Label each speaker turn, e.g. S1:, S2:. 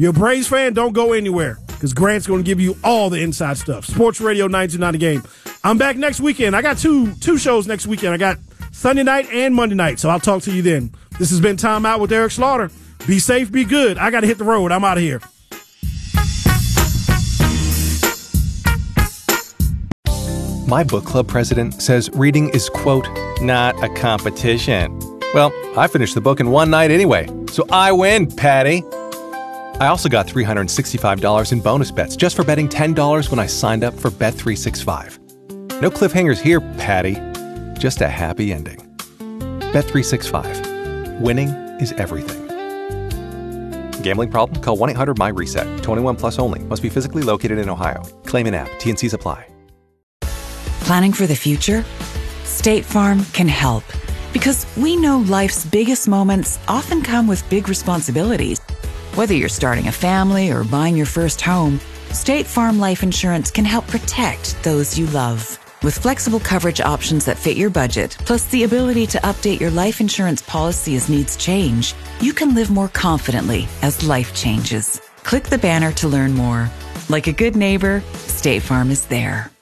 S1: You're a Braves fan, don't go anywhere because Grant's going to give you all the inside stuff. Sports Radio 929 The Game. I'm back next weekend. I got two shows next weekend. I got Sunday night and Monday night, so I'll talk to you then. This has been Time Out with Eric Slaughter. Be safe, be good. I got to hit the road. I'm out of here.
S2: My book club president says reading is, quote, not a competition. Well, I finished the book in one night anyway, so I win, Patty. I also got $365 in bonus bets just for betting $10 when I signed up for Bet365. No cliffhangers here, Patty. Just a happy ending. Bet365. Winning is everything. Gambling problem? Call 1-800-MY-RESET. 21 plus only. Must be physically located in Ohio. Claim in app. T&Cs apply.
S3: Planning for the future? State Farm can help. Because we know life's biggest moments often come with big responsibilities. Whether you're starting a family or buying your first home, State Farm Life Insurance can help protect those you love. With flexible coverage options that fit your budget, plus the ability to update your life insurance policy as needs change, you can live more confidently as life changes. Click the banner to learn more. Like a good neighbor, State Farm is there.